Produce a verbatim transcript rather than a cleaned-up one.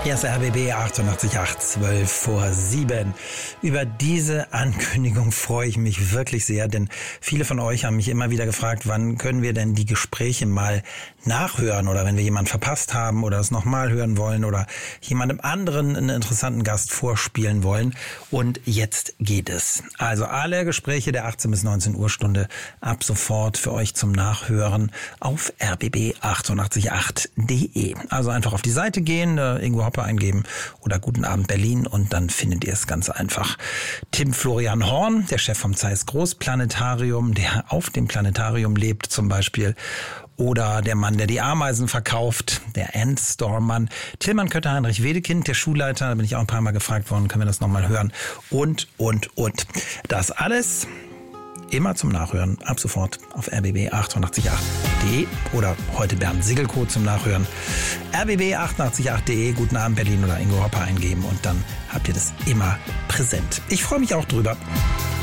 Hier ist R B B achtundachtzig Komma acht, zwölf vor sieben. Über diese Ankündigung freue ich mich wirklich sehr, denn viele von euch haben mich immer wieder gefragt, wann können wir denn die Gespräche mal nachhören oder wenn wir jemanden verpasst haben oder es nochmal hören wollen oder jemandem anderen einen interessanten Gast vorspielen wollen. Und jetzt geht es. Also alle Gespräche der achtzehn bis neunzehn Uhr Stunde ab sofort für euch zum Nachhören auf r b b achtundachtzig Komma acht punkt d e. Also einfach auf die Seite gehen, Ingo Hoppe eingeben oder Guten Abend Berlin und dann findet ihr es ganz einfach. Tim Florian Horn, der Chef vom Zeiss Großplanetarium, der auf dem Planetarium lebt zum Beispiel. Oder der Mann, der die Ameisen verkauft, der Endstorm-Mann. Tillmann Kötter-Heinrich Wedekind, der Schulleiter, da bin ich auch ein paar Mal gefragt worden, können wir das nochmal hören. Und, und, und. Das alles immer zum Nachhören, ab sofort auf r b b achtundachtzig Komma acht punkt d e oder heute Bernd Sigelko zum Nachhören. r b b achtundachtzig Komma acht punkt d e, Guten Abend Berlin oder Ingo Hopper eingeben und dann habt ihr das immer präsent. Ich freue mich auch drüber.